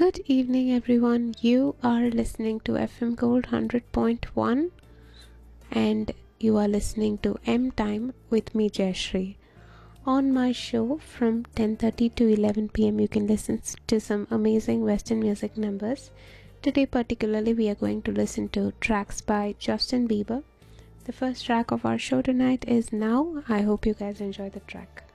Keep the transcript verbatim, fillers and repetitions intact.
Good evening, everyone. You are listening to F M Gold one hundred point one and you are listening to M Time with me, Jayashree. On my show from ten thirty to eleven p m, you can listen to some amazing Western music numbers. Today, particularly, we are going to listen to tracks by Justin Bieber. The first track of our show tonight is Now. I hope you guys enjoy the track.